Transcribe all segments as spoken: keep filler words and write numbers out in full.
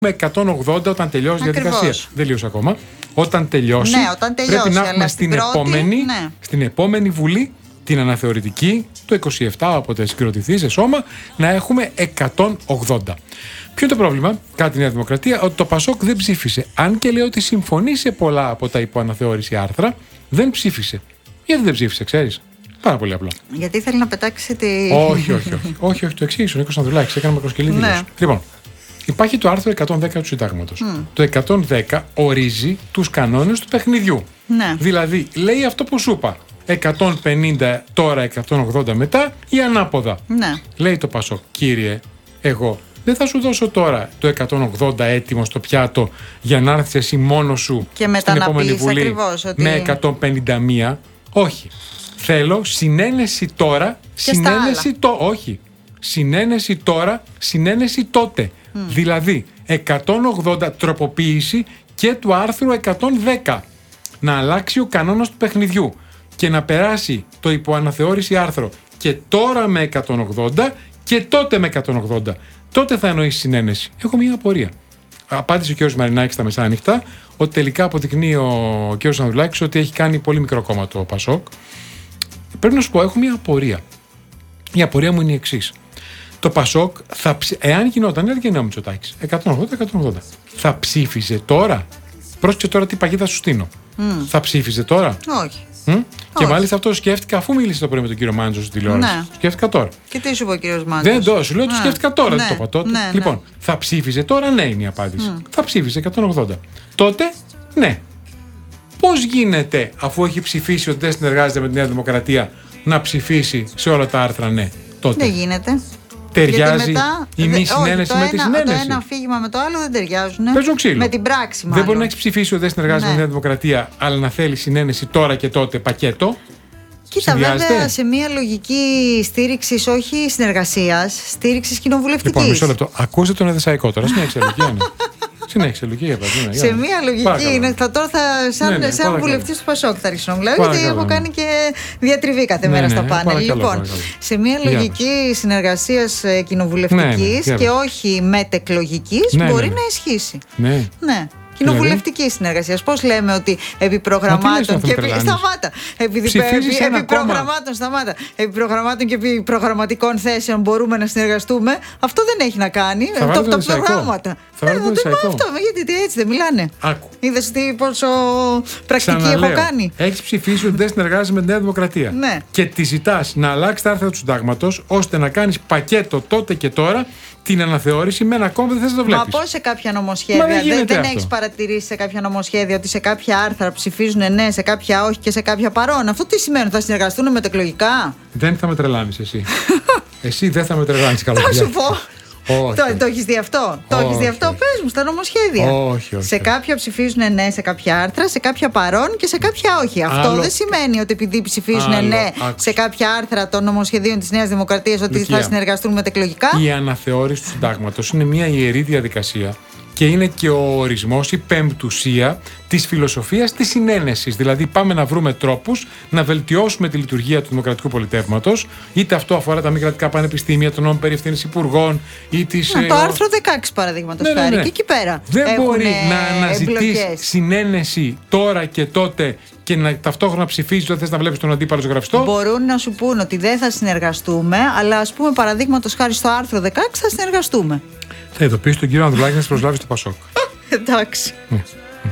εκατόν ογδόντα όταν τελειώσει η διαδικασία. Δεν τελείωσε ακόμα. Όταν τελειώσει, ναι, όταν τελειώσει πρέπει να έχουμε στην, στην, πρώτη, επόμενη, ναι. στην επόμενη Βουλή, την αναθεωρητική, το είκοσι επτά, όποτε συγκροτηθεί σε σώμα, να έχουμε εκατόν ογδόντα. Ποιο είναι το πρόβλημα, κατά τη Νέα Δημοκρατία, ότι το Πασόκ δεν ψήφισε. Αν και λέει ότι συμφωνεί σε πολλά από τα υποαναθεώρηση άρθρα, δεν ψήφισε. Γιατί δεν ψήφισε, ξέρεις? Πάρα πολύ απλό. Γιατί θέλει να πετάξει τη. Όχι, όχι, όχι. όχι, όχι το εξήγησε ο Νίκος Ανδρουλάκης. Έκανε μακροσκελή δήλωση. Ναι. Λοιπόν, υπάρχει το άρθρο εκατόν δέκα του Συντάγματος. Mm. Το εκατόν δέκα ορίζει τους κανόνες του παιχνιδιού. Ναι. Δηλαδή, λέει αυτό που σου είπα. εκατόν πενήντα τώρα, εκατόν ογδόντα μετά ή ανάποδα. Ναι. Λέει το Πασόκ, κύριε, εγώ δεν θα σου δώσω τώρα το εκατόν ογδόντα έτοιμο στο πιάτο για να έρθεις εσύ μόνος σου και στην επόμενη Βουλή ακριβώς, ότι... με εκατόν πενήντα μία. Όχι. Θέλω συνένεση τώρα, και συνένεση το... Όχι. Συνένεση τώρα, συνένεση τότε. Mm. Δηλαδή, εκατόν ογδόντα τροποποίηση και του άρθρου εκατόν δέκα. Να αλλάξει ο κανόνας του παιχνιδιού και να περάσει το υποαναθεώρηση άρθρο και τώρα με εκατόν ογδόντα και τότε με εκατόν ογδόντα. Τότε θα εννοήσει συνένεση. Έχω μία απορία. Απάντησε ο κ. Μαρινάκης στα μεσάνυχτα ότι τελικά αποδεικνύει ο κ. Ανδρουλάκης ότι έχει κάνει πολύ μικρό κόμμα το Πασόκ. Πρέπει να σου πω, έχω μία απορία. Η απορία μου είναι η εξής. Το Πασόκ, θα ψη... εάν γινόταν, έρχεται νέο Μητσοτάκης, εκατόν ογδόντα εκατόν ογδόντα, θα ψήφιζε τώρα? Πρόσεξε τώρα τι παγίδα σου στείνω. Mm. Θα ψήφιζε τώρα? Όχι. Mm? Και μάλιστα αυτό σκέφτηκα αφού μίλησε το πρωί με τον κύριο Μάντζο στην τηλεόραση. Ναι. Σκέφτηκα τώρα. Και τι σου είπε ο κύριος Μάντζος? Δεν το σου λέω, το σκέφτηκα τώρα, ναι. δεν το είπα τότε. Ναι, λοιπόν, ναι. θα ψήφιζε τώρα? Ναι, είναι η απάντηση. Mm. Θα ψήφιζε εκατόν ογδόντα. Τότε, ναι. Πώς γίνεται, αφού έχει ψηφίσει ότι δεν συνεργάζεται με τη Νέα Δημοκρατία, να ψηφίσει σε όλα τα άρθρα ναι? Τότε. Δεν γίνεται. Ταιριάζει μετά, η μη συνένεση με τη συνένεση? Το ένα αφήγημα με το άλλο δεν ταιριάζουν. Παίζουν ξύλο. Με την πράξη, μάλλον. Δεν μπορεί να έχει ψηφίσει ότι δεν συνεργάζεται ναι. με τη Νέα Δημοκρατία, αλλά να θέλει συνένεση τώρα και τότε πακέτο. Κοίτα, βέβαια, σε μια λογική στήριξη, όχι συνεργασίας, στήριξη κοινοβουλευτικής. Λοιπόν, μισό λεπτό. Ακούστε τον Εδεσσαϊκό τώρα. Συνέχισε, Λουκία. Συνέχισε, Λουκία. Σε μια λογική είναι. Θα τώρα θα, σαν, ναι, ναι, σαν βουλευτής του Πασόκ θα αρχίσω να μιλάω, γιατί έχω κάνει και διατριβή κάθε μέρα ναι, ναι, στα πάνελ. Λοιπόν, παρακαλώ. Σε μια λογική συνεργασίας κοινοβουλευτικής ναι, ναι, και όχι μετεκλογικής ναι, μπορεί ναι, ναι. να ισχύει. Ναι. ναι. Κοινοβουλευτική συνεργασία. Πώς λέμε ότι επί προγραμμάτων και επί. Σταμάτα. Επί, επί, επί προγραμμάτων, σταμάτα. Επί προγραμμάτων και επί προγραμματικών θέσεων μπορούμε να συνεργαστούμε. Αυτό δεν έχει να κάνει. Θα το, το τα προγράμματα. Θα ε, το αυτό, γιατί έτσι δεν μιλάνε. Είδες τι πόσο πρακτική Ξαναλέω, έχω κάνει. Έχεις ψηφίσει ότι δεν συνεργάζεσαι με τη Νέα Δημοκρατία. Ναι. Και τη ζητάς να αλλάξει τα άρθρα του Συντάγματος ώστε να κάνεις πακέτο τότε και τώρα την αναθεώρηση με ένα κόμμα που δεν θες να το βλέπεις. Μα πώς σε κάποια νομοσχέδια δεν, δεν, δεν έχεις παρατηρήσει σε κάποια νομοσχέδια ότι σε κάποια άρθρα ψηφίζουν ναι, σε κάποια όχι και σε κάποια παρόν? Αυτό τι σημαίνει, θα συνεργαστούν μετεκλογικά? Δεν θα με τρελάνεις εσύ. Εσύ δεν θα με τρελάνεις καλά. Θα σου πω. Όχι. Το, το έχεις δει αυτό? Το έχεις δει αυτό? Πες μου στα νομοσχέδια. Όχι, όχι. Σε κάποια ψηφίζουν ναι σε κάποια άρθρα, σε κάποια παρόν και σε κάποια όχι. Αυτό άλλο... δεν σημαίνει ότι επειδή ψηφίζουν άλλο... ναι άκουσα. σε κάποια άρθρα των νομοσχεδίων της Νέας Δημοκρατίας ότι Λυκία. θα συνεργαστούν μετεκλογικά. Η αναθεώρηση του Συντάγματος είναι μια ιερή διαδικασία και είναι και ο ορισμός, η πεμπτουσία της φιλοσοφίας της συνένεσης. Δηλαδή, πάμε να βρούμε τρόπους να βελτιώσουμε τη λειτουργία του δημοκρατικού πολιτεύματος, είτε αυτό αφορά τα μη κρατικά πανεπιστήμια, τον νόμο περί ευθύνης υπουργών ή τις. Να, το άρθρο δεκαέξι παραδείγματος χάρη. Ναι, ναι, ναι. Και εκεί πέρα. Δεν μπορεί να αναζητείς συνένεση τώρα και τότε και να ταυτόχρονα ψηφίζεις όταν θες να βλέπεις τον αντίπαλο ζωγραφιστό. Μπορούν να σου πούν ότι δεν θα συνεργαστούμε, αλλά ας πούμε παραδείγματος χάρη στο άρθρο δεκαέξι θα συνεργαστούμε. Θα ειδοποιήσει τον κύριο Ανδρουλάκη να σε προσλάβει στο Πασόκ. Εντάξει. Ναι.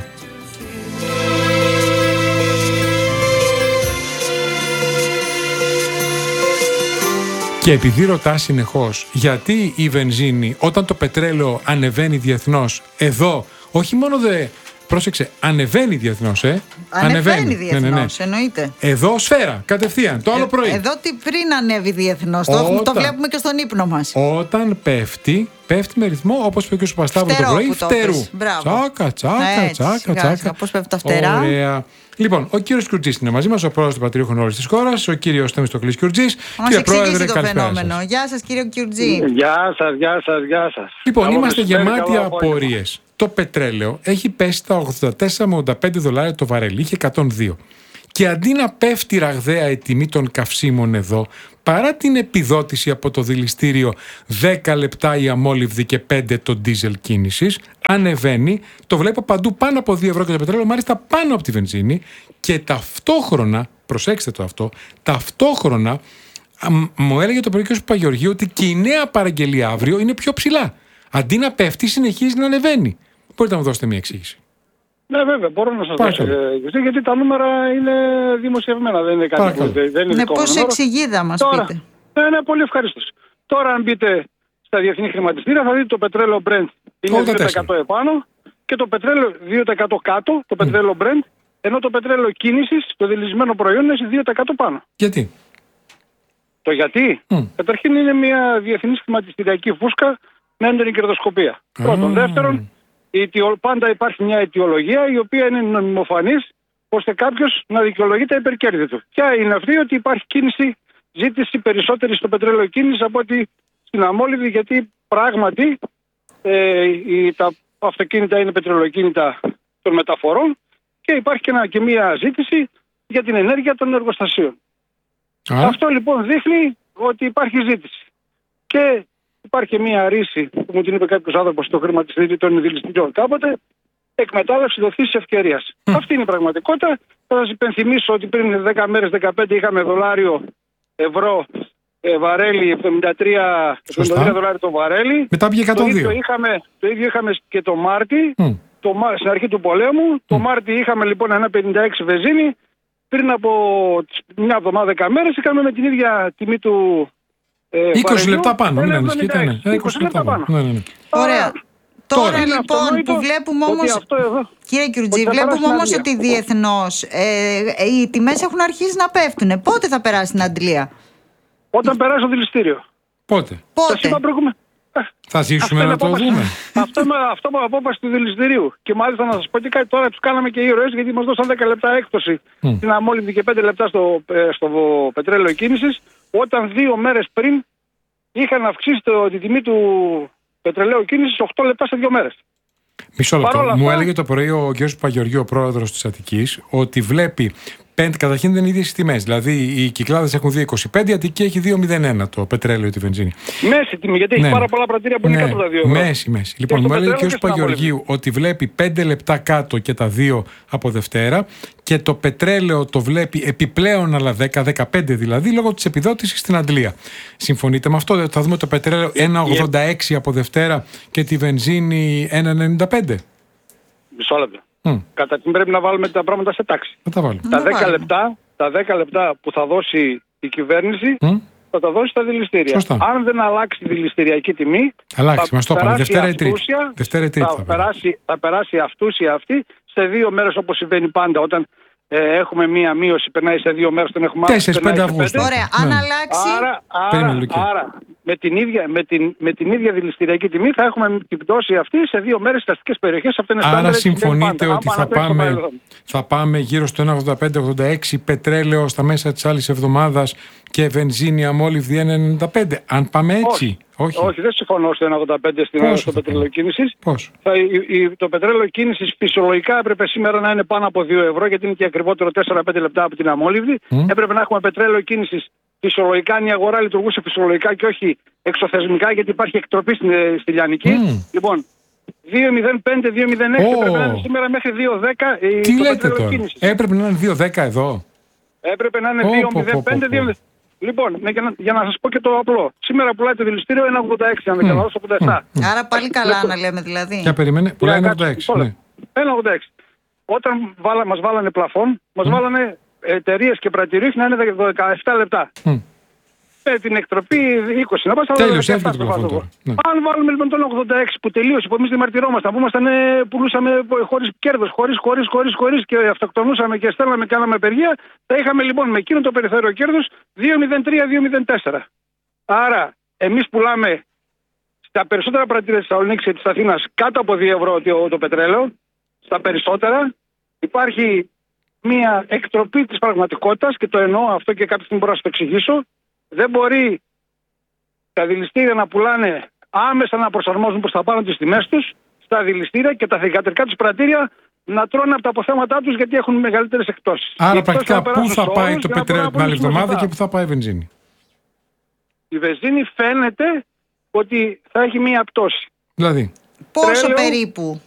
Και επειδή ρωτά συνεχώς γιατί η βενζίνη όταν το πετρέλαιο ανεβαίνει διεθνώς, εδώ όχι μόνο δε. Πρόσεξε, ανεβαίνει διεθνώς, ε. Ανεβαίνει, ανεβαίνει διεθνώς, ναι, ναι, ναι. εννοείται. Εδώ σφαίρα, κατευθείαν, το άλλο πρωί. Ε, εδώ τι πριν ανέβει διεθνώς, όταν, το, το βλέπουμε και στον ύπνο μας. Όταν πέφτει, πέφτει με ρυθμό, όπως είπε και ο Σουπαστάβου το πρωί, φτερού. Τσάκα, τσάκα, Έτσι, τσάκα, σιγά, τσάκα. σιγά, πώς πέφτουν τα φτερά. Ωραία. Λοιπόν, ο κύριος Κιουρτζής είναι μαζί μας, ο πρόεδρος των Πατριώχων όλης της χώρας, ο κύριος Θεμιστοκλής Κιουρτζής. Μας εξηγήσει το φαινόμενο. Σας. Γεια σας, κύριε Κιουρτζή. Γεια σας, γεια σας, γεια σας. Λοιπόν, καλό είμαστε γεμάτοι απορίες. Το πετρέλαιο έχει πέσει στα ογδόντα τέσσερα με ογδόντα πέντε δολάρια το βαρέλι, είχε εκατόν δύο. Και αντί να πέφτει ραγδαία η τιμή των καυσίμων εδώ, παρά την επιδότηση από το δηληστήριο δέκα λεπτά η αμόλυβδη και πέντε το ντίζελ κίνησης, ανεβαίνει, το βλέπω παντού πάνω από δύο ευρώ και το πετρέλαιο, μάλιστα πάνω από τη βενζίνη, και ταυτόχρονα, προσέξτε το αυτό, ταυτόχρονα μου έλεγε το πρωί ο κ. Παπαγεωργίου ότι και η νέα παραγγελία αύριο είναι πιο ψηλά. Αντί να πέφτει, συνεχίζει να ανεβαίνει. Μπορείτε να μου δώσετε μια εξήγηση? Ναι, βέβαια, μπορώ να σας δώσω εξήγηση, γιατί τα νούμερα είναι δημοσιευμένα, δεν είναι κάτι Πάρα που δεν είναι ναι, πώς εξηγεί, μας Τώρα, πείτε. Ναι, ναι, πολύ ευχαριστώ. Τώρα, αν μπείτε στα διεθνή χρηματιστήρια, θα δείτε το πετρέλαιο Brent είναι δύο τοις εκατό επάνω και το πετρέλαιο δύο τοις εκατό κάτω, το πετρέλαιο mm. Brent, ενώ το πετρέλαιο κίνησης, το δηλισμένο προϊόν, είναι δύο τοις εκατό πάνω. Γιατί? Το γιατί? Mm. Καταρχήν είναι μια διεθνή χρηματιστηριακή φούσκα με έντονη κερδοσκοπία. Mm. Πρώτον. Δεύτερον, πάντα υπάρχει μια αιτιολογία η οποία είναι νομιμοφανής ώστε κάποιος να δικαιολογεί τα υπερκέρδη του. Ποια είναι αυτή? Ότι υπάρχει κίνηση, ζήτηση περισσότερη στο πετρέλαιο κίνηση από ότι στην αμόλυβδη, γιατί πράγματι ε, η, τα αυτοκίνητα είναι πετρελαιοκίνητα των μεταφορών και υπάρχει και, ένα, και μια ζήτηση για την ενέργεια των εργοστασίων. Α. Αυτό λοιπόν δείχνει ότι υπάρχει ζήτηση. Και υπάρχει μια ρίση που μου την είπε κάποιος άνθρωπος στο χρηματιστήριο των δηληστηριών κάποτε, εκμετάλλευση δοθής ευκαιρίας. Mm. Αυτή είναι η πραγματικότητα. Θα σας υπενθυμίσω ότι πριν δέκα μέρες, δεκαπέντε είχαμε δολάριο, ευρώ, ε, βαρέλι, εβδομήντα τρία δολάρια το βαρέλι. Μετά πήγε εκατόν δύο. Το ίδιο είχαμε, το ίδιο είχαμε και το Μάρτι, mm. το, στην αρχή του πολέμου. Mm. Το Μάρτι είχαμε λοιπόν ένα πενήντα έξι βενζίνη. Πριν από μια εβδομάδα, δέκα μέρες, είχαμε με την ίδια τιμή του ε, είκοσι βαρελιού, λεπτά πάνω. Ναι, ναι, είκοσι λεπτά πάνω. Ναι, ναι, ναι. Ωραία. Τώρα, Τώρα λοιπόν που βλέπουμε όμως, εδώ, κύριε Κιουρτζή, βλέπουμε όμως ότι διεθνώς ε, ε, οι τιμές έχουν αρχίσει να πέφτουν. Πότε θα περάσει στην Αντλία? Όταν περάσει το δηληστήριο. Πότε? Πότε? Θα ζήσουμε να το δούμε. Αυτό με αυτό με απόφαση του δηληστηρίου. Και μάλιστα να σας πω και κάτι, τώρα τους κάναμε και ήρωες, γιατί μας δώσαν δέκα λεπτά έκπτωση mm. στην αμόλυβδη και πέντε λεπτά στο, στο πετρέλαιο κίνησης, όταν δύο μέρες πριν είχαν αυξήσει το, τη τιμή του πετρελαίου κίνησης οκτώ λεπτά σε δύο μέρες. Μισό λεπτό. Μου αυτά... έλεγε το πρωί ο κ. Παπαγεωργίου, ο πρόεδρος της Αττικής, ότι βλέπει πέντε, καταρχήν δεν είναι ίδιες οι τιμές. Δηλαδή οι Κυκλάδες έχουν δύο είκοσι πέντε, η Αττική έχει δύο μηδέν ένα το πετρέλαιο ή τη βενζίνη. Μέση τιμή, γιατί ναι. έχει πάρα πολλά πρατήρια που είναι ναι. κάτω από τα δύο ευρώ. Μέση, μέση. Λοιπόν, μου έλεγε ο κ. Παπαγεωργίου ότι βλέπει πέντε λεπτά κάτω και τα δύο από Δευτέρα και το πετρέλαιο το βλέπει επιπλέον άλλα δέκα, δεκαπέντε δηλαδή, λόγω της επιδότησης στην Αντλία. Συμφωνείτε με αυτό? Θα δούμε το πετρέλαιο ένα ογδόντα έξι από Δευτέρα και τη βενζίνη ένα ενενήντα πέντε. Μισό λεπτό. Mm. Καταρχήν πρέπει να βάλουμε τα πράγματα σε τάξη. Τα, τα, δέκα λεπτά, τα δέκα λεπτά που θα δώσει η κυβέρνηση mm. θα τα δώσει στα δηληστήρια. Σωστά. Αν δεν αλλάξει τη δηληστηριακή τιμή, αλλάξει, μας το είπαμε. Δευτέρα ή Τρίτη. Δευτέρα ή Τρίτη θα, θα, περάσει, θα περάσει αυτούσια αυτή σε δύο μέρες, όπως συμβαίνει πάντα. Όταν ε, έχουμε μία μείωση, περνάει σε δύο μέρες, τον έχουμε τέσσερα πέντε Αυγούστου. Ωραία, αν ναι. αλλάξει. Άρα, άρα, άρα με, την ίδια, με, την, με την ίδια δηληστηριακή τιμή θα έχουμε την πτώση αυτή σε δύο μέρες στις αστικές περιοχές. Άρα συμφωνείτε ότι θα πάμε, θα πάμε γύρω στο ένα ογδόντα πέντε ογδόντα έξι πετρέλαιο στα μέσα της άλλης εβδομάδας και βενζίνη αμόλυβδη ένα ενενήντα πέντε. Αν πάμε έτσι. Όχι, όχι. όχι δεν συμφωνώ στο ένα ογδόντα πέντε στην ώρα στο πετρέλαιο κίνησης. Το πετρέλαιο κίνησης φυσιολογικά έπρεπε σήμερα να είναι πάνω από δύο ευρώ, γιατί είναι και ακριβότερο τέσσερα πέντε λεπτά από την αμόλυβδη. Mm. Έπρεπε να έχουμε πετρέλαιο κίνησης φυσιολογικά, αν η αγορά λειτουργούσε φυσιολογικά και όχι εξωθεσμικά, γιατί υπάρχει εκτροπή στη, στη Λιανική. Mm. Λοιπόν, δύο μηδέν πέντε δύο μηδέν έξι oh. έπρεπε να είναι σήμερα μέχρι δύο δέκα. Τι το λέτε τώρα? Κίνησης. Έπρεπε να είναι δύο δέκα εδώ. Έπρεπε να είναι oh, δύο μηδέν πέντε δύο μηδέν έξι. Λοιπόν, για να, για να σας πω και το απλό. Σήμερα πουλάει το δηληστήριο ένα ογδόντα έξι, αν δεν κάνω, ογδόντα επτά. Άρα πάλι καλά να λέμε δηλαδή. Για περίμενε, πουλάει ένα ογδόντα έξι. Ναι. ένα ογδόντα έξι. Όταν βάλα, μας βάλανε πλαφόν, μας mm. βάλανε εταιρείες και πρατηρίες να είναι δεκαεπτά λεπτά. Mm. Με την εκτροπή είκοσι. Να πάσα τέλειωσε, έφυγε το πλαφόν τώρα. Ναι. Αν βάλουμε λοιπόν τον ογδόντα έξι που τελείωσε, που εμείς διαμαρτυρόμασταν, που ήμασταν, πουλούσαμε χωρίς κέρδος, χωρίς, χωρίς, χωρίς, χωρίς και αυτοκτονούσαμε και στέλναμε και κάναμε απεργία, θα είχαμε λοιπόν με εκείνο το περιθώριο κέρδος δύο μηδέν τρία δύο μηδέν τέσσερα. Άρα, εμείς πουλάμε στα περισσότερα πρατήρια της Θεσσαλονίκης και της Αθήνας κάτω από δύο ευρώ το, το πετρέλαιο. Στα περισσότερα υπάρχει μια εκτροπή της πραγματικότητας και το εννοώ αυτό και κάποια στιγμή μπορώ να σας το εξηγήσω. Δεν μπορεί τα δηληστήρια να πουλάνε άμεσα, να προσαρμόζουν προς τα πάνω τις τιμές τους στα δηληστήρια και τα θηγατρικά τους πρατήρια να τρώνε από τα αποθέματά τους γιατί έχουν μεγαλύτερες εκτόσεις. Άρα πρακτικά πού θα πάει το πετρέλαιο την άλλη εβδομάδα και πού θα πάει η βενζίνη? Η βενζίνη φαίνεται ότι θα έχει μία πτώση. Δηλαδή. Πόσο Τρέλαιο, περίπου?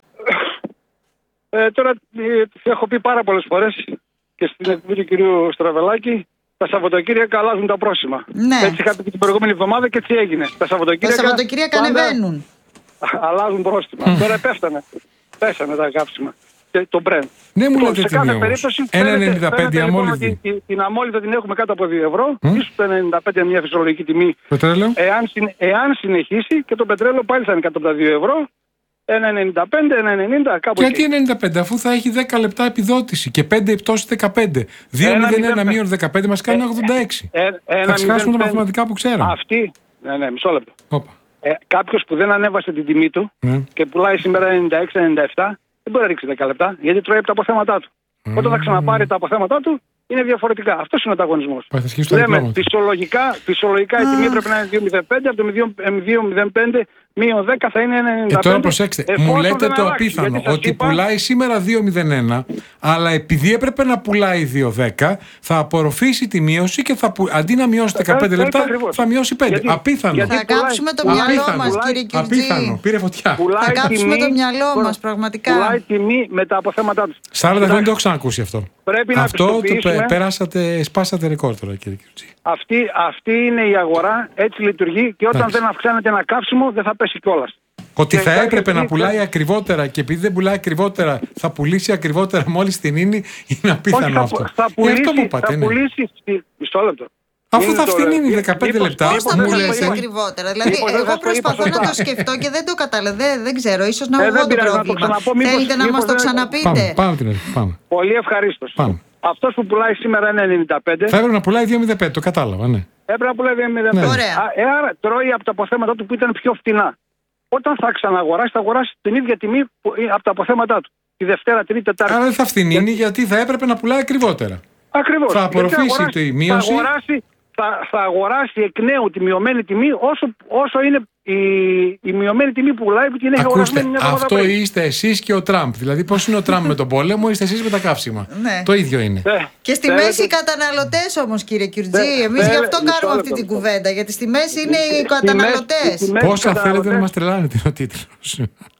Ε, τώρα ε, έχω πει πάρα πολλές φορές και στην εκπομπή του κυρίου Στραβελάκη, τα Σαββατοκύριακα αλλάζουν τα πρόσημα. Ναι. Έτσι είχα πει και την προηγούμενη εβδομάδα και έτσι έγινε. Τα Σαββατοκύριακα, τα Σαββατοκύριακα ανεβαίνουν. Αλλάζουν πρόστιμα. Mm. Τώρα πέφτανε. Πέσανε τα κάψιμα. Και το Brent. Ναι, μου λέτε σε τι κάθε περίπτωση. ένα ενενήντα πέντε αμόλυδη. Την, την αμόλυδα την έχουμε κάτω από δύο ευρώ. Mm. Ίσως το ενενήντα πέντε μια φυσιολογική τιμή. Πετρέλαιο. Εάν, εάν συνεχίσει και το πετρέλαιο πάλι θα είναι κάτω από τα δύο ευρώ. ένα ενενήντα πέντε, ένα ενενήντα κάπου εκεί. Γιατί ενενήντα πέντε, αφού θα έχει δέκα λεπτά επιδότηση και πέντε πτώση δεκαπέντε. δύο μηδέν ένα μείον δεκαπέντε μας κάνει ογδόντα έξι. Ε, ε, θα ξεχάσουμε τα μαθηματικά που ξέραμε. Αυτή. Ναι, ναι, μισό λεπτό. Όπα. Ε, κάποιος που δεν ανέβασε την τιμή του mm. και πουλάει σήμερα ενενήντα έξι ενενήντα επτά, δεν μπορεί να ρίξει δέκα λεπτά γιατί τρώει από τα αποθέματά του. Mm. Όταν θα ξαναπάρει τα αποθέματα του, είναι διαφορετικά. Αυτός είναι ο ανταγωνισμός. Λέμε, φυσιολογικά, φυσιολογικά η τιμή πρέπει να είναι δύο μηδέν πέντε, από το δύο μηδέν πέντε μείον δέκα θα είναι ενενήντα πέντε. Και τώρα προσέξτε, μου λέτε το απίθανο, ότι είπα... πουλάει σήμερα δύο μηδέν ένα, αλλά επειδή έπρεπε να πουλάει δύο δέκα, θα απορροφήσει τη μείωση και θα, αντί να μειώσει δεκαπέντε λεπτά, θα μειώσει πέντε. Γιατί, απίθανο. Γιατί θα κάψουμε το μυαλό μας, κύριε Κιουρτζή. Απίθανο, πήρε φωτιά. Θα κάψουμε το μυαλό μας, πραγματικά. Πουλάει τιμή με τα αποθέματά του. σαράντα χρόνια δεν το έχω ξανακούσει αυτό. Πρέπει αυτό να το περάσατε, σπάσατε ρεκόρ τώρα, κύριε Κιουρτζή. Αυτή, αυτή είναι η αγορά, έτσι λειτουργεί και όταν Άξι. δεν αυξάνεται ένα καύσιμο δεν θα πέσει κιόλας. Ότι θα έπρεπε να πουλάει ακριβότερα και επειδή δεν πουλάει ακριβότερα θα πουλήσει ακριβότερα μόλις την είναι, είναι απίθανο Όχι, αυτό. Θα, θα πουλήσει, αυτό που είπατε, θα ναι. πουλήσει μισό λεπτό. Αφού θα φτηνίνει δεκαπέντε λεπτά. Πώς θα πουλήσει ακριβότερα? Δηλαδή, εγώ προσπαθώ να το σκεφτώ και δεν το καταλαβαίνω. Δεν, δεν ξέρω, ίσως να έχω το πρόβλημα. Θέλετε να μας το ξαναπείτε? Πάμε την πάμε. Πολύ ευχαρίστως. Αυτός που πουλάει σήμερα είναι ενενήντα πέντε. Θα έπρεπε να πουλάει δύο μηδέν πέντε, το κατάλαβα, ναι. Έπρεπε να πουλάει δύο μηδέν πέντε. Ναι. Άρα τρώει από τα αποθέματα του που ήταν πιο φτηνά. Όταν θα ξαναγοράσει, θα αγοράσει την ίδια τιμή που, από τα αποθέματα του. Τη Δευτέρα, Τρίτη, Τετάρτη. Άρα δεν θα φθηνίνει γιατί θα έπρεπε να πουλάει ακριβότερα. Ακριβώς. Θα απορροφήσει τη μείωση. Θα αγοράσει, θα, θα αγοράσει εκ νέου τη μειωμένη τιμή όσο, όσο είναι η, η μειωμένη τιμή που πουλάει που την έχει αγορασμένη μια εβδομάδα πριν. Αυτό είστε εσείς και ο Τραμπ. Δηλαδή, πώς είναι ο Τραμπ με τον πόλεμο, είστε εσείς με τα καύσιμα. Ναι. Το ίδιο είναι. Ναι. Και στη μέση οι καταναλωτές όμως, κύριε Κιουρτζή. Εμείς γι' αυτό κάνουμε αυτή την κουβέντα. Γιατί στη μέση είναι οι καταναλωτές. Πόσα θέλετε να μας τρελάνετε, είναι ο τίτλος.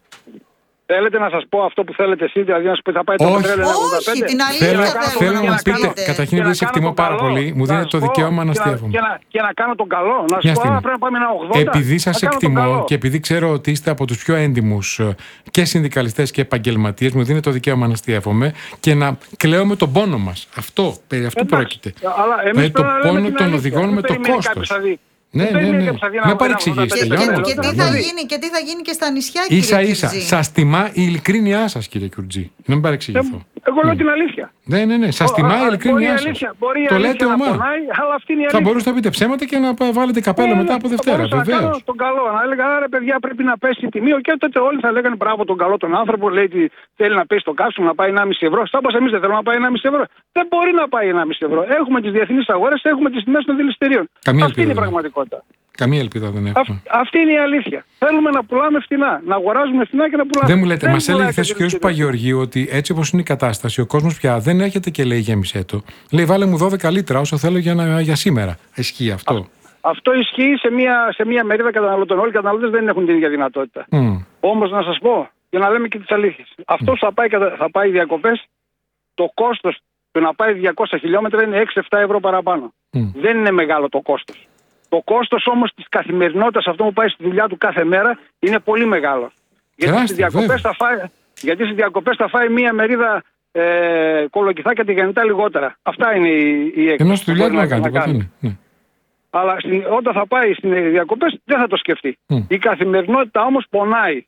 Θέλετε να σας πω αυτό που θέλετε εσείς, δηλαδή να σου πει θα πάει το πετρέλαιο ογδόντα πέντε? Όχι, την αλήθεια θέλω να μας πείτε. Καταρχήν επειδή σε εκτιμώ πάρα πολύ, μου δίνετε το δικαίωμα να αστείευομαι. Και να κάνω τον καλό, να σου πω πρέπει να πάμε ένα ογδόντα. Επειδή σας εκτιμώ και επειδή ξέρω ότι είστε από τους πιο έντιμους και συνδικαλιστές και επαγγελματίες, μου δίνετε το δικαίωμα να αστείευομαι και να κλαίω με τον πόνο μας. Αυτό, περί αυτού πρόκειται. Με το πόνο των οδηγών, με το κόστος. Ναι, ναι, ναι. Με παρεξηγήσετε. Και, και, και, τι θα γίνει, και τι θα γίνει και στα νησιά, κύριε ίσα, Κιουρτζή. Ίσα ίσα. Σας τιμά η ειλικρίνειά σας, κύριε Κιουρτζή. Να μην παρεξηγηθώ. Εγώ λέω την αλήθεια. Ναι, ναι, ναι. Σας τιμά η ειλικρίνειά σας. Το λέτε ομά. Θα μπορούσατε να πείτε ψέματα και να βάλετε καπέλο μετά από Δευτέρα. Βεβαίως. Τον καλό. Να έλεγα, άρα παιδιά πρέπει να πέσει η τιμή. Και τότε όλοι θα λέγανε μπράβο τον καλό τον άνθρωπο. Λέει ότι θέλει να πέσει το καύσιμο να πάει ενάμιση ευρώ. Σαν πως εμείς δεν θέλουμε να πάει ενάμιση ευρώ. Δεν μπορεί να πάει ενάμιση ευρώ. Έχουμε τις διεθνείς αγορές, έχουμε τις τιμές των δηληστηρίων. Αυτή είναι η πραγματικότητα. Καμία ελπίδα δεν έχουμε. Αυ, αυτή είναι η αλήθεια. Θέλουμε να πουλάμε φθηνά. Να αγοράζουμε φθηνά και να πουλάμε. Δεν μου λέτε, μας έλεγε χθες ο κ. Παγεωργίου ότι έτσι όπως είναι η κατάσταση, ο κόσμος πια δεν έρχεται και λέει γέμισε το. Λέει βάλε μου δώδεκα λίτρα όσο θέλω για, να, για σήμερα. Ισχύει αυτό. Α, αυτό ισχύει σε μια, σε μια μερίδα καταναλωτών. Όλοι οι καταναλωτές δεν έχουν την ίδια δυνατότητα. Mm. Όμως να σας πω, για να λέμε και τις αλήθειες. Mm. Αυτό θα πάει, θα πάει διακοπές, το κόστος του να πάει διακόσια χιλιόμετρα είναι έξι επτά ευρώ παραπάνω. Mm. Δεν είναι μεγάλο το κόστος. Το κόστος όμως της καθημερινότητας, αυτό που πάει στη δουλειά του κάθε μέρα, είναι πολύ μεγάλο. Γιατί στις διακοπές θα φάει, γιατί στις διακοπές θα φάει μία μερίδα ε, κολοκυθάκια τη γεννητά λιγότερα. Αυτά είναι οι, οι έκθεση. Ενώ στη δουλειά του να κάνει, κάνει. Ναι. Αλλά στην, όταν θα πάει στις διακοπές δεν θα το σκεφτεί. Mm. Η καθημερινότητα όμως πονάει.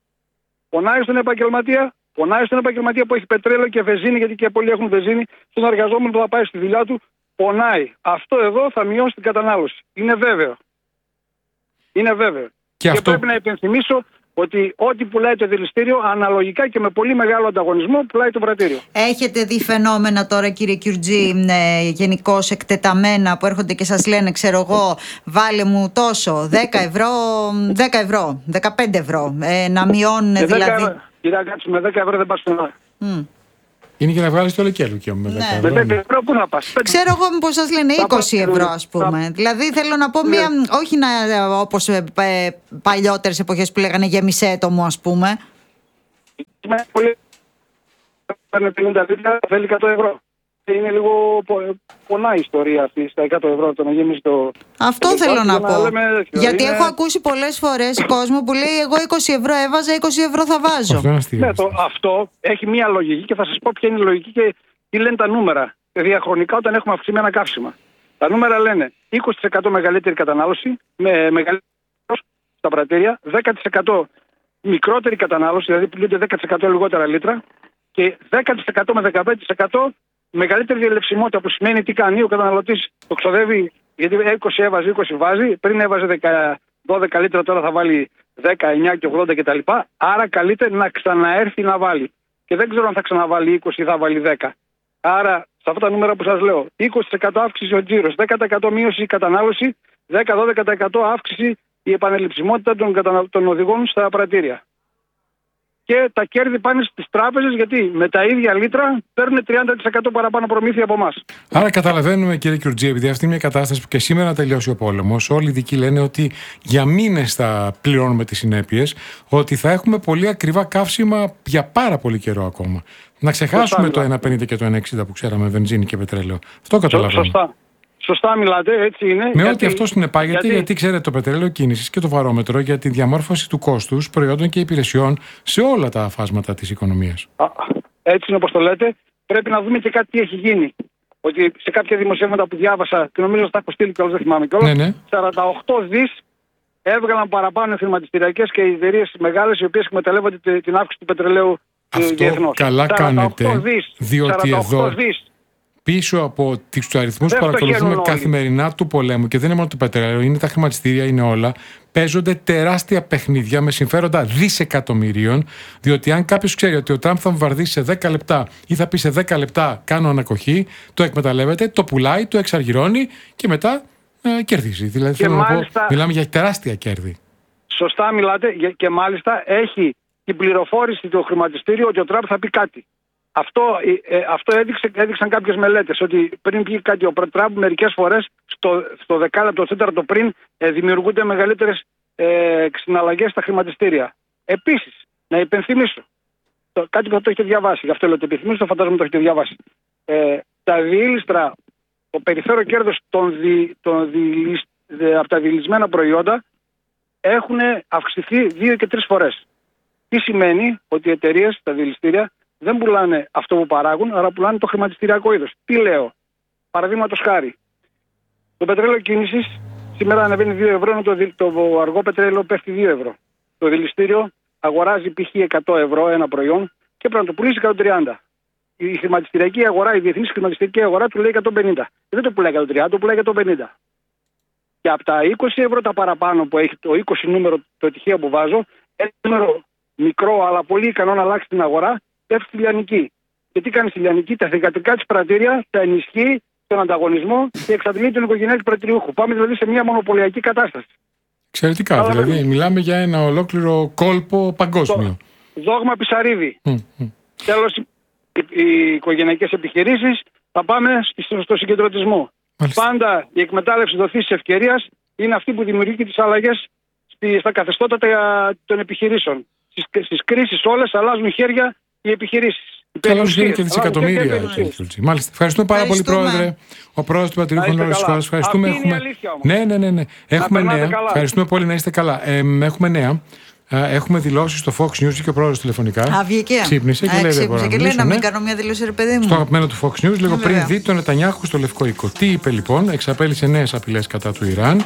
Πονάει στον επαγγελματία, πονάει στον επαγγελματία που έχει πετρέλαιο και βενζίνη, γιατί και πολλοί έχουν βενζίνη, στον εργαζόμενο που θα πάει στη δουλειά του. Πονάει. Αυτό εδώ θα μειώσει την κατανάλωση. Είναι βέβαιο. Είναι βέβαιο. Και, και αυτό... πρέπει να υπενθυμίσω ότι ό,τι πουλάει το δηληστήριο αναλογικά και με πολύ μεγάλο ανταγωνισμό πουλάει το πρατήριο. Έχετε δει φαινόμενα τώρα, κύριε Κιουρτζή, ε, γενικώς εκτεταμένα που έρχονται και σας λένε, ξέρω εγώ, βάλε μου τόσο, δέκα ευρώ, δέκα ευρώ, δεκαπέντε ευρώ, ε, να μειώνουν δηλαδή. Κύριε Κάτσου, με δέκα ευρώ δεν πας πουθενά. Mm. Είναι για να βγάλεις το λεκέλουκιο με δέκα ευρώ. Με δέκα ευρώ πού να πας. Ξέρω εγώ μήπως σας λένε είκοσι ευρώ, ας πούμε. Θα... Δηλαδή θέλω να πω μια, ναι. όχι να, όπως ε, ε, παλιότερες εποχές που λέγανε γεμισέτο μου, ας πούμε. Είναι πολύ... Παίρνει πενήντα λίτρα, θέλει εκατό ευρώ. Είναι λίγο πονά η ιστορία αυτή στα εκατό ευρώ το να γεμίσει το... Αυτό το θέλω να πω. Λέμε, γιατί είναι... έχω ακούσει πολλές φορές κόσμο που λέει εγώ είκοσι ευρώ έβαζα, είκοσι ευρώ θα βάζω. Αυτό, ναι, το, αυτό έχει μία λογική και θα σας πω ποια είναι η λογική και τι λένε τα νούμερα. Διαχρονικά όταν έχουμε αυξημένα καύσιμα. Τα νούμερα λένε είκοσι τοις εκατό μεγαλύτερη κατανάλωση με μεγαλύτερη στα πρατήρια, δέκα τοις εκατό μικρότερη κατανάλωση, δηλαδή πουλούνται δέκα τοις εκατό λιγότερα λίτρα και δέκα τοις εκατό με δεκαπέντε τοις εκατό μεγαλύτερη διαλευσιμότητα, που σημαίνει τι κάνει ο καταναλωτής. Το ξοδεύει, γιατί είκοσι έβαζε, είκοσι βάζει, πριν έβαζε δώδεκα λίτρα, τώρα θα βάλει δέκα, εννιά και ογδόντα κτλ. Άρα καλείται να ξαναέρθει να βάλει. Και δεν ξέρω αν θα ξαναβάλει είκοσι ή θα βάλει δέκα. Άρα, σε αυτά τα νούμερα που σας λέω, είκοσι τοις εκατό αύξηση ο τζίρος, δέκα τοις εκατό μείωση η κατανάλωση, δέκα με δώδεκα τοις εκατό αύξηση η επανελειψιμότητα των, κατανα... των οδηγών στα πρατήρια. Και τα κέρδη πάνε στις τράπεζες, γιατί με τα ίδια λίτρα παίρνουν τριάντα τοις εκατό παραπάνω προμήθεια από εμάς. Άρα καταλαβαίνουμε, κύριε Κιουρτζή, επειδή αυτή είναι μια κατάσταση που και σήμερα να τελειώσει ο πόλεμος, όλοι οι ειδικοί λένε ότι για μήνες θα πληρώνουμε τις συνέπειες, ότι θα έχουμε πολύ ακριβά καύσιμα για πάρα πολύ καιρό ακόμα. Να ξεχάσουμε σωστά, το ένα πενήντα και το ένα εξήντα που ξέραμε, βενζίνη και πετρέλαιο. Αυτό καταλαβαίνουμε. Σωστά. Σωστά μιλάτε, έτσι είναι. Με γιατί, ό,τι αυτό συνεπάγεται, γιατί... γιατί ξέρετε το πετρέλαιο κίνησης και το βαρόμετρο για τη διαμόρφωση του κόστους προϊόντων και υπηρεσιών σε όλα τα φάσματα της οικονομίας. Α, έτσι είναι όπως το λέτε. Πρέπει να δούμε και κάτι τι έχει γίνει. Ότι σε κάποια δημοσιεύματα που διάβασα, και νομίζω ότι τα έχω στείλει κιόλας, δεν θυμάμαι κιόλας, ναι, ναι. σαράντα οκτώ δις έβγαλαν παραπάνω χρηματιστηριακές και εταιρείες μεγάλες οι οποίες εκμεταλλεύονται την αύξηση του πετρελαίου διεθνώς. Καλά κάνετε, δις, διότι εδώ... Δις. Πίσω από τους αριθμούς που παρακολουθούμε καθημερινά όλοι. Του πολέμου, και δεν είναι μόνο το πετρέλαιο, είναι τα χρηματιστήρια, είναι όλα, παίζονται τεράστια παιχνίδια με συμφέροντα δισεκατομμυρίων. Διότι αν κάποιος ξέρει ότι ο Τραμπ θα βομβαρδίσει σε δέκα λεπτά ή θα πει σε δέκα λεπτά κάνω ανακοχή, το εκμεταλλεύεται, το πουλάει, το εξαργυρώνει και μετά ε, κερδίζει. Δηλαδή, θέλω μάλιστα, να πω, μιλάμε για τεράστια κέρδη. Σωστά μιλάτε, και μάλιστα έχει την πληροφόρηση το χρηματιστήριο ότι ο Τραμπ θα πει κάτι. Αυτό, ε, αυτό έδειξε, έδειξαν κάποιες μελέτες, ότι πριν πει κάτι ο Τραμπ, μερικές φορές στο, στο δεκάλεπτο, το τέταρτο πριν ε, δημιουργούνται μεγαλύτερες ε, συναλλαγές στα χρηματιστήρια. Επίσης, να υπενθυμίσω, το, κάτι που θα το έχετε διαβάσει, γι' αυτό λέω το υπενθυμίσω, το φαντάζομαι το έχετε διαβάσει. Ε, τα διήλιστρα, το περιθώριο κέρδος των δι, των δι, δε, από τα διηλισμένα προϊόντα έχουν αυξηθεί δύο και τρεις φορές. Τι σημαίνει? Ότι οι εταιρείες, τα διηλιστήρια, δεν πουλάνε αυτό που παράγουν, αλλά πουλάνε το χρηματιστηριακό είδος. Τι λέω? Παραδείγματος χάρη. Το πετρέλαιο κίνησης σήμερα ανεβαίνει δύο ευρώ, ενώ το, το αργό πετρέλαιο πέφτει δύο ευρώ. Το δηληστήριο αγοράζει π.χ. εκατό ευρώ ένα προϊόν και πρέπει να το πουλήσει εκατόν τριάντα. Η χρηματιστηριακή αγορά, η διεθνής χρηματιστηριακή αγορά του λέει εκατόν πενήντα. Δεν το πουλάει εκατόν τριάντα, το πουλάει εκατόν πενήντα. Και από τα είκοσι ευρώ τα παραπάνω που έχει το είκοσι νούμερο, το τυχαίο που βάζω, ένα νούμερο μικρό αλλά πολύ ικανό να αλλάξει την αγορά, πέφτει στη λιανική. Και τι κάνει στη λιανική? Τα θηγατρικά της πρατήρια τα ενισχύει τον ανταγωνισμό και εξαντλεί τον οικογενειακό πρατηριούχο. Πάμε δηλαδή σε μια μονοπωλιακή κατάσταση. Εξαιρετικά. Αλλά δηλαδή βέβαια. Μιλάμε για ένα ολόκληρο κόλπο παγκόσμιο. Το δόγμα Πισαρίδη. Mm, mm. Τέλος, οι, οι οικογενειακές επιχειρήσεις θα πάμε στο, στο συγκεντρωτισμό. Μάλιστα. Πάντα η εκμετάλλευση δοθής της ευκαιρίας είναι αυτή που δημιουργεί τις αλλαγές στη, στα καθεστώτα των επιχειρήσεων. Στις, στις κρίσεις όλες αλλάζουν χέρια οι επιχειρήσεις. Καλώς γίνει και δισεκατομμύρια. Μάλιστα. Ευχαριστούμε πάρα πολύ, Πρόεδρε. Ο Πρόεδρος του Πατριωτικού Κόμματος της χώρας. Ευχαριστούμε. Αυτή έχουμε... είναι η αλήθεια όμως. Ναι, ναι, ναι, ναι. Έχουμε νέα. Καλά. Ευχαριστούμε πολύ, να είστε καλά. Ε, έχουμε νέα. Έχουμε δηλώσει στο Fox News και ο Πρόεδρος τηλεφωνικά. Α, βγήκε. Ξύπνησε και λέει: Ξύπνησε και λέει να μην κάνω μια δήλωση, ρε παιδί μου. Στο αγαπημένο του Fox News, λίγο πριν δει τον Νετανιάχου στο Λευκό Οίκο. Τι είπε λοιπόν? Εξαπέλυσε νέες απειλές κατά του Ιράν.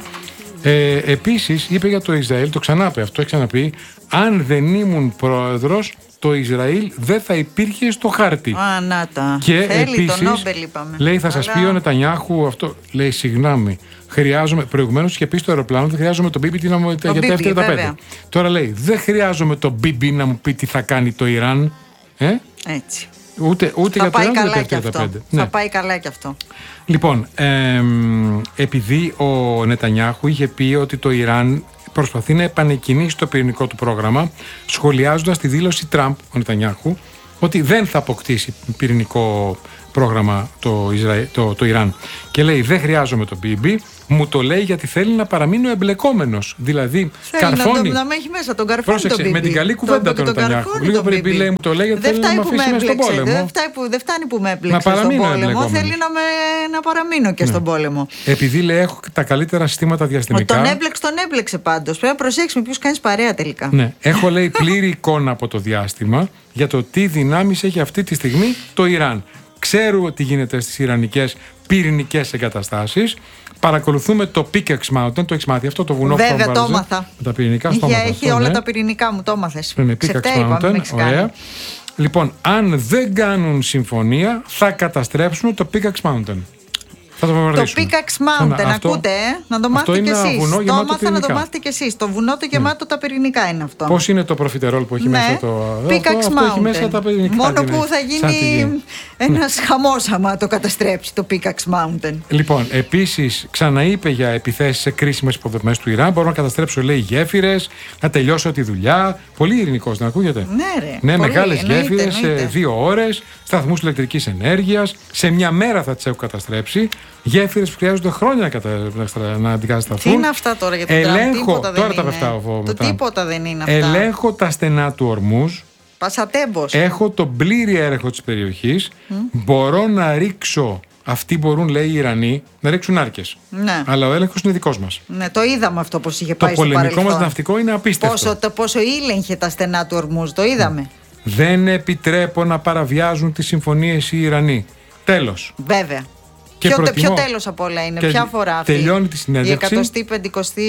Ε, επίσης είπε για το Ισραήλ, το ξανάπε αυτό, έχει ξαναπεί, αν δεν ήμουν πρόεδρος, το Ισραήλ δεν θα υπήρχε στο χάρτη. Α, να τα. Και θέλει επίσης, το Νόμπελ, είπαμε. λέει, θα σας πει ο Νετανιάχου αυτό. Λέει, συγγνώμη, χρειάζομαι. Προηγουμένως είχε πει στο αεροπλάνο, δεν χρειάζομαι τον Μπίμπι να μου για τα εφ τριάντα πέντε. Τώρα λέει, δεν χρειάζομαι τον Μπίμπι να μου πει τι θα κάνει το Ιράν. Ε? Έτσι. Ούτε, ούτε θα για το πάει Ιράν, καλά ούτε και αυτό. πέντε. Θα ναι. πάει καλά και αυτό. Λοιπόν, ε, επειδή ο Νετανιάχου είχε πει ότι το Ιράν προσπαθεί να επανεκκινήσει το πυρηνικό του πρόγραμμα, σχολιάζοντας τη δήλωση Τραμπ, ο Νετανιάχου, ότι δεν θα αποκτήσει πυρηνικό πρόγραμμα το, Ισραήλ, το, το Ιράν. Και λέει δεν χρειάζομαι το μπι μπι, μου το λέει γιατί θέλει να παραμείνει ο εμπλεκόμενος. Δηλαδή θέλει καρφώνει. Να, να με έχει μέσα τον καρφώνει. Πρόσεξε, το με την καλή κουβέντα τον Νετανιάχου. Λίγο πριν πει λέει μου το λέει γιατί θέλει να με αφήσει μέσα στον πόλεμο. Δεν φτάνει που, δεν φτάνει που με έπλεξε στον πόλεμο, θέλει να, με, να παραμείνω και ναι. στον πόλεμο. Επειδή λέει έχω τα καλύτερα συστήματα διαστημικά. Τον έπλεξε, τον έπλεξε πάντως. Πρέπει να προσέξεις με ποιους κάνεις παρέα τελικά. Ναι, έχω λέει πλήρη εικόνα από το διάστημα για το τι δυνάμεις έχει αυτή τη στιγμή το Ιράν. Ξέρω τι γίνεται στις ιρανικές πυρηνικές εγκαταστάσεις. Παρακολουθούμε το Pickaxe Mountain, το έχεις μάθει αυτό το βουνό που βέβαια το έμαθα. Τα πυρηνικά στο Είχε, έχει όλα ναι. τα πυρηνικά μου, το έμαθες. Με Pickaxe Mountain, ωραία. Λοιπόν, αν δεν κάνουν συμφωνία, θα καταστρέψουν το Pickaxe Mountain. Θα το, το Pickaxe Mountain, αυτό, ακούτε, ε? Να το μάθετε κι εσείς. Το έμαθα να το μάθετε κι εσείς. Το βουνό το γεμάτο ναι. τα πυρηνικά είναι αυτό. Πώς είναι το προφιτερόλ που έχει ναι. μέσα το. Pickaxe αυτό, Mountain. Αυτό έχει μέσα τα πυρηνικά. Μόνο που θα γίνει ένας χαμός άμα το καταστρέψει το Pickaxe Mountain. Λοιπόν, επίσης ξαναείπε για επιθέσεις σε κρίσιμες υποδομές του Ιράν. Μπορώ να καταστρέψω, λέει, γέφυρες, να τελειώσω τη δουλειά. Πολύ ειρηνικός, δεν ακούγεται. Ναι, ρε. Ναι, μεγάλες γέφυρες σε δύο ώρες, σταθμούς ηλεκτρικής ενέργειας. Σε μια μέρα θα τις έχω καταστρέψει. Γέφυρες που χρειάζονται χρόνια να, κατα... να αντικατασταθούν. Τι είναι αυτά τώρα για τον Ελέγχω... Τραμπ, τώρα δεν τα είναι. πεφτάω Το μετά. τίποτα δεν είναι αυτά. Ελέγχω τα στενά του Ορμούζ. Πασατέμπος. Έχω τον πλήρη έλεγχο της περιοχής. Mm. Μπορώ να ρίξω, αυτοί μπορούν, λέει οι Ιρανοί, να ρίξουν άρκες. Ναι. Αλλά ο έλεγχος είναι δικός μας. Ναι, το είδαμε αυτό πως είχε πάει το στο παρελθόν. Το πολεμικό μας ναυτικό είναι απίστευτο. Πόσο, το, πόσο ήλεγχε τα στενά του Ορμούζ, το είδαμε. Mm. Δεν επιτρέπω να παραβιάζουν τις συμφωνίες οι Ιρανοί. Τέλος. Βέβαια. Και ποιο, προτιμώ... ποιο τέλος από όλα είναι, ποια φορά αυτή. Τελειώνει τη συνέντευξη. Η εκατοστή πεντηκοστή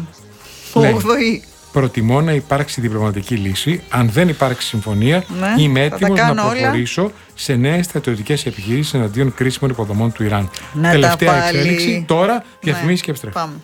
όγδοη. Προτιμώ να υπάρξει διπλωματική λύση. Αν δεν υπάρξει συμφωνία, ναι, είμαι έτοιμος να προχωρήσω όλα. σε νέες στρατιωτικές επιχειρήσεις εναντίον κρίσιμων υποδομών του Ιράν. Να Τελευταία εξέλιξη. Τώρα διαφημίσεις και επιστρέφω. Πάμε.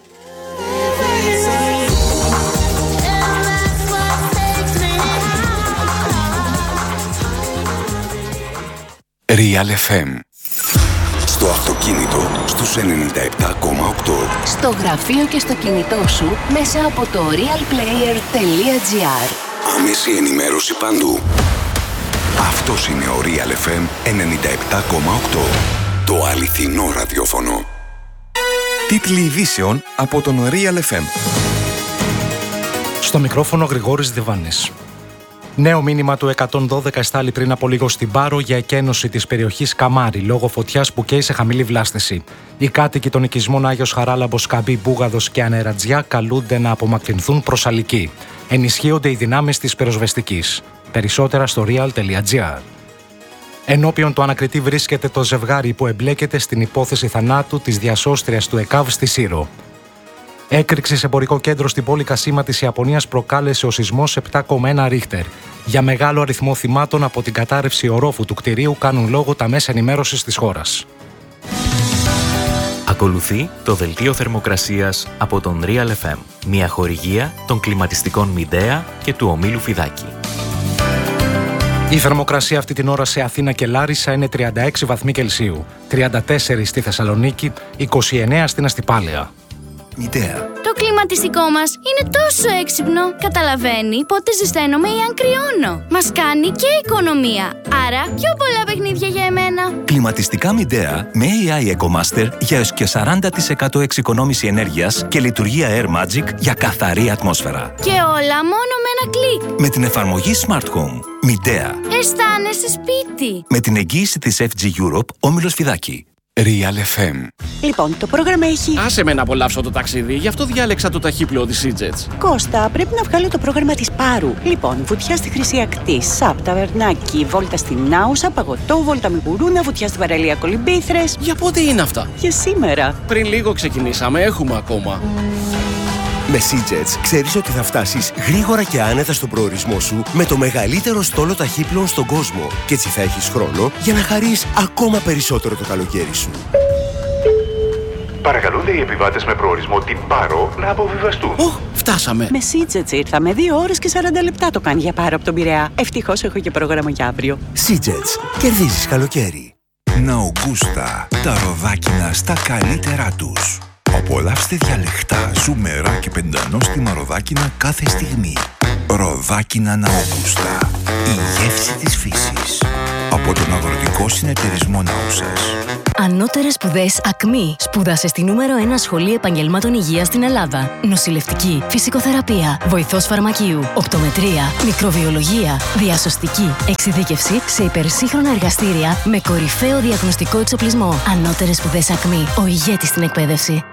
Real εφ εμ. Στο αυτοκίνητο στους ενενήντα επτά κόμμα οκτώ. Στο γραφείο και στο κινητό σου μέσα από το realplayer τελεία gr. Άμεση ενημέρωση παντού. Αυτός είναι ο Real εφ εμ ενενήντα επτά κόμμα οκτώ. Το αληθινό ραδιόφωνο. Τίτλοι ειδήσεων από τον Real εφ εμ. Στο μικρόφωνο Γρηγόρης Διβάνης. Νέο μήνυμα του εκατόν δώδεκα εστάλει πριν από λίγο στην Πάρο για εκένωση της περιοχής Καμάρι λόγω φωτιάς που καίει σε χαμηλή βλάστηση. Οι κάτοικοι των οικισμών Άγιος Χαράλαμπος, Καμπή, Μπούγαδος και Ανερατζιά καλούνται να απομακρυνθούν προς Αλική. Ενισχύονται οι δυνάμεις της πυροσβεστικής. Περισσότερα στο real τελεία gr. Ενώπιον του ανακριτή βρίσκεται το ζευγάρι που εμπλέκεται στην υπόθεση θανάτου της διασώστριας του ΕΚΑΒ στη Σύρο. Έκρηξη σε εμπορικό κέντρο στην πόλη Κασίμα της Ιαπωνίας προκάλεσε ο σεισμός επτά κόμμα ένα ρίχτερ. Για μεγάλο αριθμό θυμάτων από την κατάρρευση ορόφου του κτηρίου κάνουν λόγο τα μέσα ενημέρωσης της χώρας. Ακολουθεί το δελτίο θερμοκρασίας από τον Real εφ εμ, μια χορηγία των κλιματιστικών Μιντέα και του ομίλου Φιδάκη. Η θερμοκρασία αυτή την ώρα σε Αθήνα και Λάρισα είναι τριάντα έξι βαθμοί Κελσίου, τριάντα τέσσερα στη Θεσσαλονίκη, είκοσι εννέα στην Αστυπάλαια. Μητέα. Το κλιματιστικό μας είναι τόσο έξυπνο. Καταλαβαίνει πότε ζεσταίνομαι ή αν κρυώνω. Μας κάνει και οικονομία. Άρα πιο πολλά παιχνίδια για εμένα. Κλιματιστικά Μιντέα με έι άι EcoMaster για έως και σαράντα τοις εκατό εξοικονόμηση ενέργειας και λειτουργία Air Magic για καθαρή ατμόσφαιρα. Και όλα μόνο με ένα κλικ. Με την εφαρμογή Smart Home. Μιντέα. Αισθάνεσαι σπίτι. Με την εγγύηση της εφ τζι Europe, όμιλος Φιδάκη. Real εφ εμ. Λοιπόν, το πρόγραμμα έχει... Άσε με να απολαύσω το ταξίδι, γι' αυτό διάλεξα το ταχύπλοο της Seajets. Κώστα, πρέπει να βγάλω το πρόγραμμα της Πάρου. Λοιπόν, βουτιά στη Χρυσή Ακτή, Σαπ, Ταβερνάκι, βόλτα στην Άουσα, παγωτό, βόλτα με γουρούνα, βουτιά στην παραλία Κολυμπήθρες. Για πότε είναι αυτά? Για σήμερα. Πριν λίγο ξεκινήσαμε, έχουμε ακόμα. Με Seajets ξέρεις ότι θα φτάσεις γρήγορα και άνετα στον προορισμό σου με το μεγαλύτερο στόλο ταχύπλοων στον κόσμο και έτσι θα έχεις χρόνο για να χαρείς ακόμα περισσότερο το καλοκαίρι σου. Παρακαλούνται οι επιβάτες με προορισμό την Πάρο να αποβιβαστούν. Οχ, φτάσαμε. Με Seajets ήρθαμε. Δύο ώρες και σαράντα λεπτά το κάνει για Πάρο από τον Πειραιά. Ευτυχώς έχω και πρόγραμμα για αύριο. Seajets. Κερδίζεις καλοκαίρι. Ναουγκούστα. Τα ροδάκινα στα καλύτερά τους. Απολαύστε διαλεκτά, ζουμερά και πεντανόστιμα ροδάκινα κάθε στιγμή. Ροδάκινα Ναόγουστα. Η γεύση της φύσης. Από τον Αγροτικό Συνεταιρισμό Ναούσας. Ανώτερες σπουδές ΑΚΜΗ. Σπούδασε στη νούμερο ένα σχολή επαγγελμάτων υγείας στην Ελλάδα. Νοσηλευτική, φυσικοθεραπεία, βοηθός φαρμακείου, οπτομετρία, μικροβιολογία, διασωστική, εξειδίκευση σε υπερσύγχρονα εργαστήρια με κορυφαίο διαγνωστικό εξοπλισμό. Ανώτερες σπουδές ΑΚΜΗ. Ο ηγέτης στην εκπαίδευση.